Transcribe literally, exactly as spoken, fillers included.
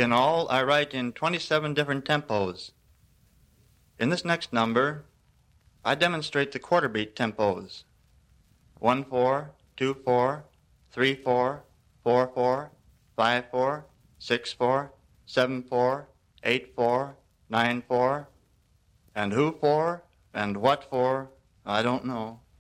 In all, I write in twenty-seven different tempos. In this next number, I demonstrate the quarter beat tempos. one four, two four, three four, four four, five four, six four, seven four, eight four, nine four, and who for and what for, I don't know.